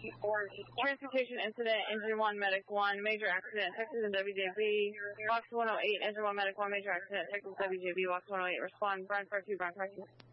Transportation incident, engine 1, medic 1, major accident, Texas and WJB. Box 108, engine 1, medic 1, major accident, Texas, WJB, box 108, respond, Brown Car 2, Brown Car 2.